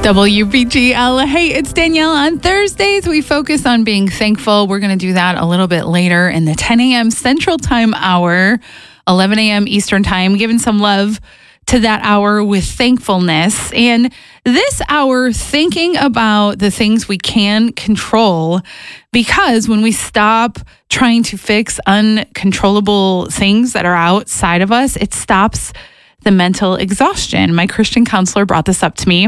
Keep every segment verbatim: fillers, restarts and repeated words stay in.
W B G L. Hey, it's Danielle. On Thursdays, we focus on being thankful. We're going to do that a little bit later in the ten a.m. Central Time hour, eleven a.m. Eastern Time, giving some love to that hour with thankfulness. And this hour, thinking about the things we can control, because when we stop trying to fix uncontrollable things that are outside of us, it stops the mental exhaustion. My Christian counselor brought this up to me.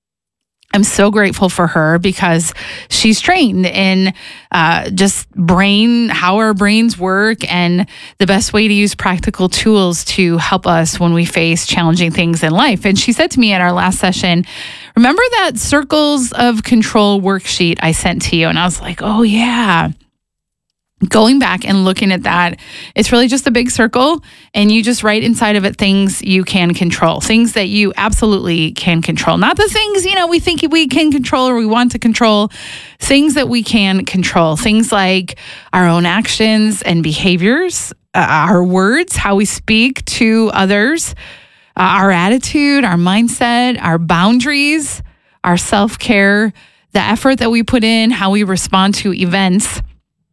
I'm so grateful for her because she's trained in uh, just brain, how our brains work, and the best way to use practical tools to help us when we face challenging things in life. And she said to me at our last session, remember that circles of control worksheet I sent to you? And I was like, oh yeah. Going back and looking at that, it's really just a big circle, and you just write inside of it things you can control, things that you absolutely can control. Not the things, you know, we think we can control or we want to control, things that we can control. Things like our own actions and behaviors, uh, our words, how we speak to others, uh, our attitude, our mindset, our boundaries, our self-care, the effort that we put in, how we respond to events.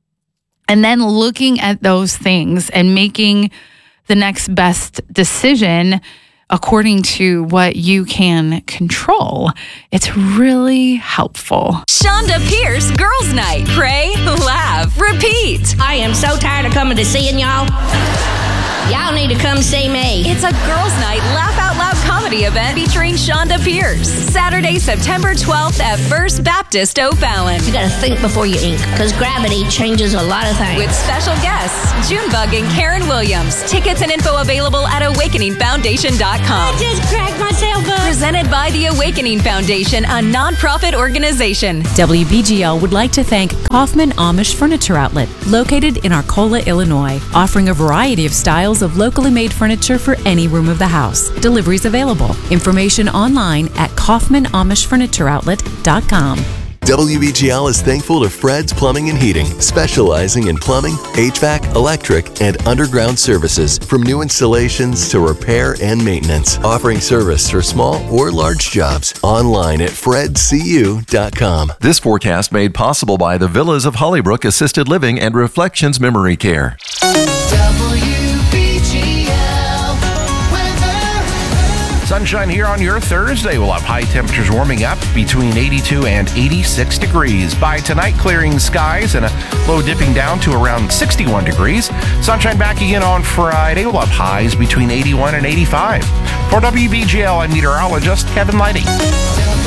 And then looking at those things and making the next best decision according to what you can control. It's really helpful. Shonda Pierce Girls Night. Pray, laugh, repeat. I am so tired of coming to seeing y'all. Y'all need to come see me. It's a Girls Night Laugh Out Loud comedy event featuring Shonda Pierce. Saturday, September twelfth at First Baptist O'Fallon. You gotta think before you ink, because gravity changes a lot of things. With special guests, Junebug and Karen Williams. Tickets and info available at awakening foundation dot com. I just cracked myself up. Presented by the Awakening Foundation, a nonprofit organization. W B G L would like to thank Kaufman Amish Furniture Outlet, located in Arcola, Illinois, offering a variety of styles of locally made furniture for any room of the house. Deliveries available. Information online at kaufman amish furniture outlet dot com. W B G L is thankful to Fred's Plumbing and Heating, specializing in plumbing, H V A C, electric, and underground services, from new installations to repair and maintenance, offering service for small or large jobs. Online at fred c u dot com. This forecast made possible by the Villas of Hollybrook Assisted Living and Reflections Memory Care. Sunshine here on your Thursday. We'll have high temperatures warming up between eighty-two and eighty-six degrees. By tonight, clearing skies and a low dipping down to around sixty-one degrees. Sunshine back again on Friday. We'll have highs between eighty-one and eighty-five. For W B G L, I'm meteorologist Kevin Lighting.